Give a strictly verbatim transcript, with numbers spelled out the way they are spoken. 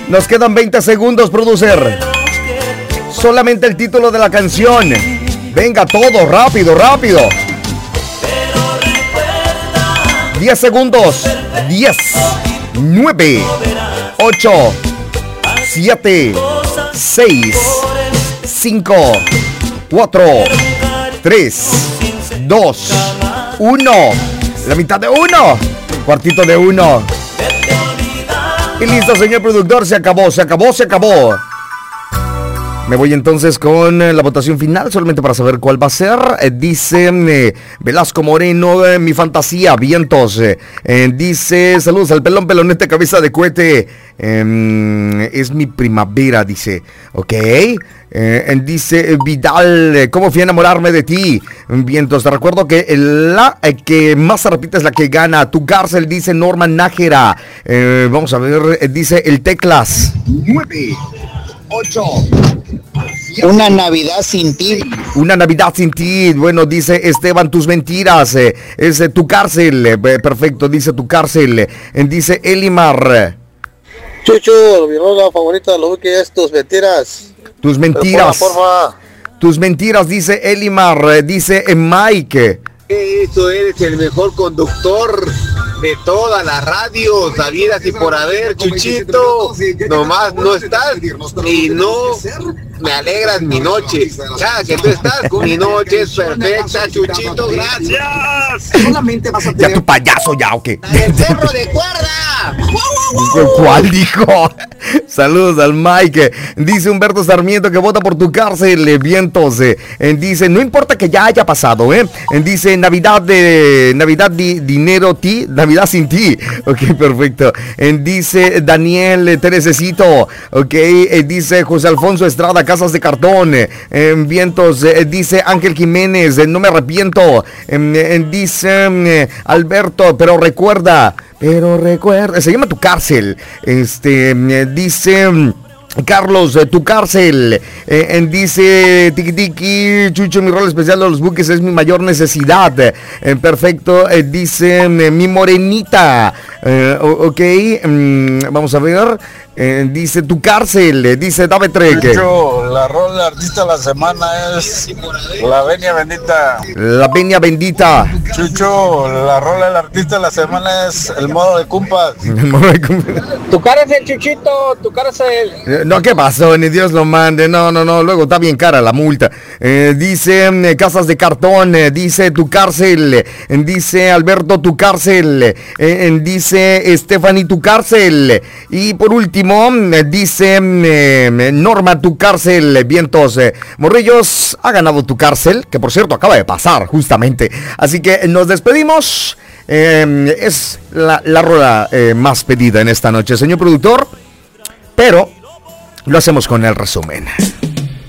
Nos quedan veinte segundos, producer. Solamente el título de la canción. Venga, todo, rápido, rápido. diez segundos. diez, nueve, ocho, siete, seis, cinco, cuatro, tres, dos, uno. La mitad de uno. Cuartito de uno. Y listo, señor productor. Se acabó, se acabó, se acabó. Me voy entonces con la votación final, solamente para saber cuál va a ser. Eh, dice eh, Velasco Moreno, eh, mi fantasía, vientos. Eh, eh, dice, saludos al pelón pelonete, cabeza de cohete. Eh, es mi primavera, dice. Ok. Eh, dice Vidal, ¿cómo fui a enamorarme de ti? Vientos, te recuerdo que la eh, que más se repite es la que gana. Tu cárcel, dice Norman Nájera. Eh, vamos a ver, eh, dice el Teclas. nueve, ocho. Una Navidad sin ti. Una Navidad sin ti. Bueno, dice Esteban, tus mentiras. Eh, es eh, tu cárcel. Eh, perfecto, dice tu cárcel. Eh, dice Elimar. Chuchu, mi rola favorita de lo que es tus mentiras. Tus mentiras. Porfa, porfa. Tus mentiras, dice Elimar. Eh, dice eh, Mike. Eso, eres el mejor conductor de todas las radios habidas y por haber, Chuchito. Nomás no estás y no me alegras mi noche. Cada que tú estás, mi noche es perfecta, Chuchito. Gracias. Solamente vas a tener... Ya tu payaso, ya, ¿o qué? ¡El perro de cuerda! ¿Cuál dijo? Saludos al Mike. Dice Humberto Sarmiento que vota por tu cárcel, vientos. Eh, dice, no importa que ya haya pasado, ¿eh? Dice, Navidad de Navidad di, dinero ti, Navidad sin ti. Ok, perfecto. Dice Daniel eh, Teresecito. Ok, eh, dice José Alfonso Estrada, Casas de Cartón. Eh, vientos, eh, dice Ángel Jiménez, eh, no me arrepiento. Eh, dice eh, Alberto, pero recuerda. Pero recuerda, se llama Tu Cárcel. Este, dice Carlos, tu cárcel. Eh, dice Tiki Tiki, Chucho, mi rol especial de los buques es mi mayor necesidad. Eh, perfecto, eh, dice eh, mi morenita. Eh, ok, mm, vamos a ver. Eh, dice Tu Cárcel, dice Dave Trek. Chucho, la rol de artista de la semana es La Venia Bendita. La Venia Bendita. Chucho, la rol del artista de la semana es El Modo de Compas. El modo de compas. Tu cárcel, Chuchito, tu cárcel. Eh, no, ¿qué pasó? Ni Dios lo mande. No, no, no. Luego está bien cara la multa. Eh, dice eh, Casas de Cartón. Eh, dice Tu Cárcel. Eh, dice Alberto, Tu Cárcel. Eh, eh, dice Stephanie, Tu Cárcel. Y por último, eh, dice eh, Norma, Tu Cárcel. Vientos. Eh, Morrillos ha ganado Tu Cárcel, que por cierto acaba de pasar justamente. Así que nos despedimos. Eh, es la, la rola eh, más pedida en esta noche, señor productor. Pero lo hacemos con el resumen.